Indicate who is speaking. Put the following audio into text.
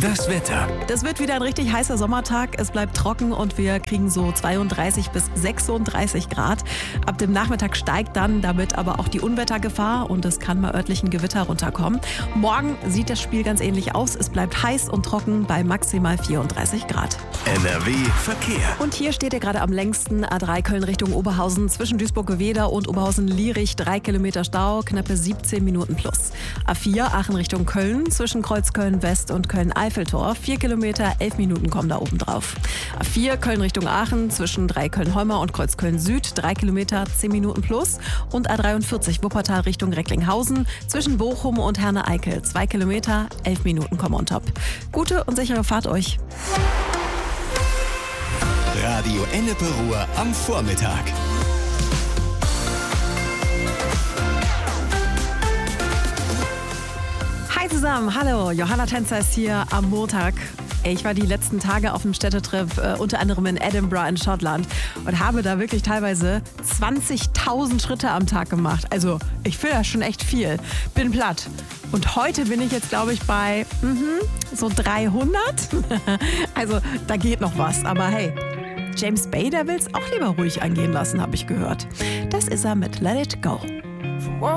Speaker 1: Das Wetter.
Speaker 2: Das wird wieder ein richtig heißer Sommertag. Es bleibt trocken und wir kriegen so 32 bis 36 Grad. Ab dem Nachmittag steigt dann damit aber auch die Unwettergefahr und es kann mal örtlichen Gewitter runterkommen. Morgen sieht das Spiel ganz ähnlich aus. Es bleibt heiß und trocken bei maximal 34 Grad.
Speaker 1: NRW Verkehr.
Speaker 2: Und hier steht ihr gerade am längsten A3 Köln Richtung Oberhausen zwischen Duisburg-Geweder und Oberhausen-Lierich 3 Kilometer Stau, knappe 17 Minuten plus. A4 Aachen Richtung Köln zwischen Kreuzköln West und Köln-Eiffeltor 4 Kilometer, 11 Minuten kommen da oben drauf. A4 Köln Richtung Aachen zwischen Dreiköln-Holmer und Kreuzköln Süd 3 Kilometer, 10 Minuten plus. Und A43 Wuppertal Richtung Recklinghausen zwischen Bochum und Herne-Eickel 2 Kilometer, 11 Minuten kommen on top. Gute und sichere Fahrt euch.
Speaker 1: Radio Ennepe Ruhr am Vormittag.
Speaker 2: Hi zusammen, hallo, Johanna Tänzer ist hier am Montag. Ich war die letzten Tage auf dem Städtetrip, unter anderem in Edinburgh in Schottland und habe da wirklich teilweise 20.000 Schritte am Tag gemacht. Also ich finde das schon echt viel. Bin platt. Und heute bin ich jetzt, glaube ich, bei so 300. Also da geht noch was, aber hey. James Bay, der will es auch lieber ruhig angehen lassen, habe ich gehört. Das ist er mit Let It Go.